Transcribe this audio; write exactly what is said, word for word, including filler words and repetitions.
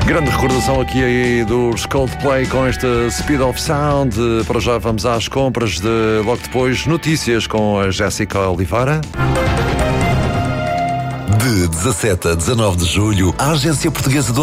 Grande recordação aqui aí dos Coldplay com esta Speed of Sound. Para já vamos às compras de logo depois notícias com a Jéssica Oliveira. De dezassete a dezanove de julho, a Agência Portuguesa do